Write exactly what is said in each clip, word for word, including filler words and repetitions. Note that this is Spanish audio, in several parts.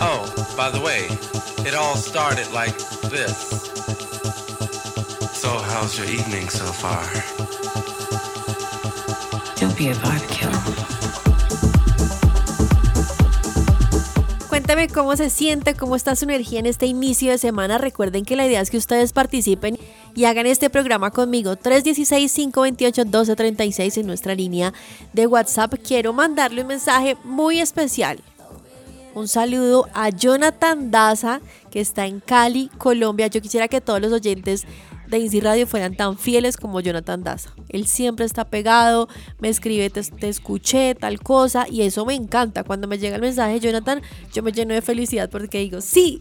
Oh, by the way, it all started like this. So how's your evening so far? Don't be a barbecue. Cuéntame cómo se siente, cómo está su energía en este inicio de semana. Recuerden que la idea es que ustedes participen y hagan este programa conmigo. tres uno seis, cinco dos ocho, uno dos tres seis en nuestra línea de WhatsApp. Quiero mandarle un mensaje muy especial. Un saludo a Jonathan Daza, que está en Cali, Colombia. Yo quisiera que todos los oyentes de INSI Radio fueran tan fieles como Jonathan Daza. Él siempre está pegado, me escribe, te, te escuché, tal cosa, y eso me encanta. Cuando me llega el mensaje, Jonathan, yo me lleno de felicidad porque digo, sí,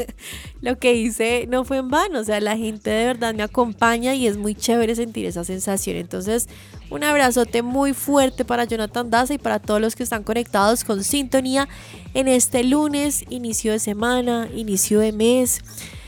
lo que hice no fue en vano. O sea, la gente de verdad me acompaña y es muy chévere sentir esa sensación. Entonces, un abrazote muy fuerte para Jonathan Daza y para todos los que están conectados con Sintonía en este lunes, inicio de semana, inicio de mes.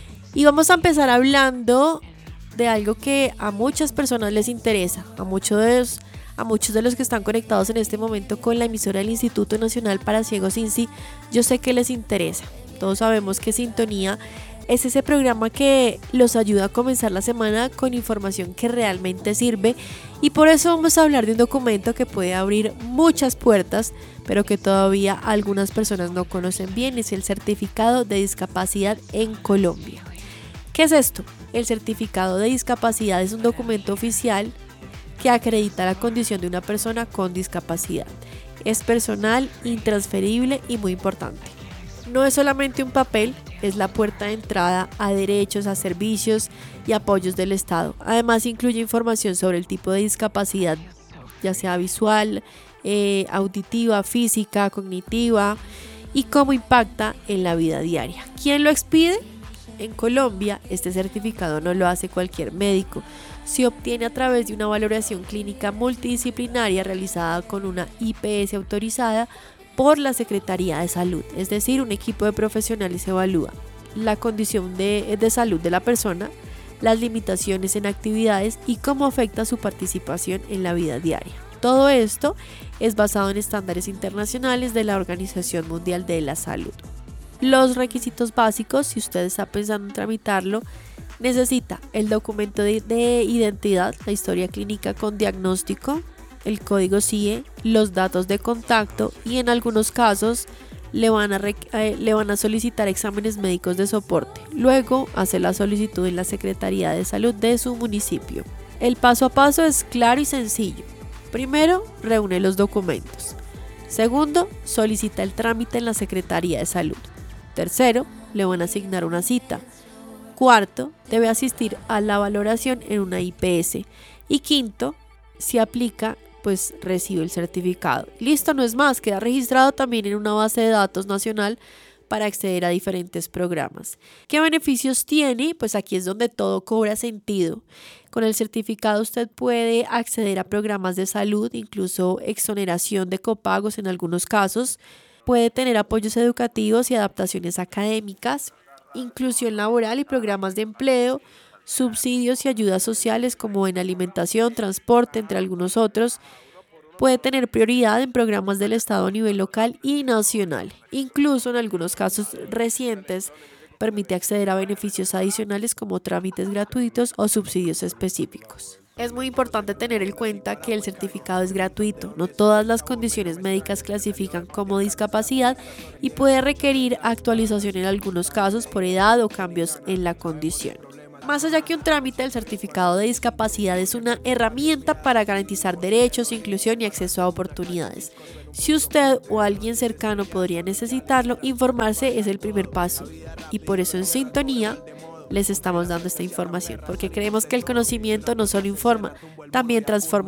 Y vamos a empezar hablando de algo que a muchas personas les interesa, a muchos de los, a muchos de los que están conectados en este momento con la emisora del Instituto Nacional para Ciegos INSI, yo sé que les interesa. Todos sabemos que Sintonía es ese programa que los ayuda a comenzar la semana con información que realmente sirve, y por eso vamos a hablar de un documento que puede abrir muchas puertas, pero que todavía algunas personas no conocen bien. Es el certificado de discapacidad en Colombia. ¿Qué es esto? El certificado de discapacidad es un documento oficial que acredita la condición de una persona con discapacidad. Es personal, intransferible y muy importante. No es solamente un papel, es la puerta de entrada a derechos, a servicios y apoyos del Estado. Además, incluye información sobre el tipo de discapacidad, ya sea visual, eh, auditiva, física, cognitiva, y cómo impacta en la vida diaria. ¿Quién lo expide? En Colombia, este certificado no lo hace cualquier médico. Se obtiene a través de una valoración clínica multidisciplinaria realizada con una I P S autorizada por la Secretaría de Salud. Es decir, un equipo de profesionales evalúa la condición de, de salud de la persona, las limitaciones en actividades y cómo afecta su participación en la vida diaria. Todo esto es basado en estándares internacionales de la Organización Mundial de la Salud. Los requisitos básicos, si usted está pensando en tramitarlo, necesita el documento de, de identidad, la historia clínica con diagnóstico, el código C I E, los datos de contacto, y en algunos casos le van a, eh, le van a solicitar exámenes médicos de soporte. Luego hace la solicitud en la Secretaría de Salud de su municipio. El paso a paso es claro y sencillo. Primero, reúne los documentos. Segundo, solicita el trámite en la Secretaría de Salud. Tercero, le van a asignar una cita. Cuarto, debe asistir a la valoración en una I P S. Y quinto, si aplica, pues recibe el certificado. Listo, no es más, queda registrado también en una base de datos nacional para acceder a diferentes programas. ¿Qué beneficios tiene? Pues aquí es donde todo cobra sentido. Con el certificado usted puede acceder a programas de salud, incluso exoneración de copagos en algunos casos. Puede tener apoyos educativos y adaptaciones académicas, inclusión laboral y programas de empleo, subsidios y ayudas sociales como en alimentación, transporte, entre algunos otros. Puede tener prioridad en programas del Estado a nivel local y nacional. Incluso en algunos casos recientes permite acceder a beneficios adicionales como trámites gratuitos o subsidios específicos. Es muy importante tener en cuenta que el certificado es gratuito. No todas las condiciones médicas clasifican como discapacidad y puede requerir actualización en algunos casos por edad o cambios en la condición. Más allá que un trámite, el certificado de discapacidad es una herramienta para garantizar derechos, inclusión y acceso a oportunidades. Si usted o alguien cercano podría necesitarlo, informarse es el primer paso. Y por eso en Sintonía les estamos dando esta información, porque creemos que el conocimiento no solo informa, también transforma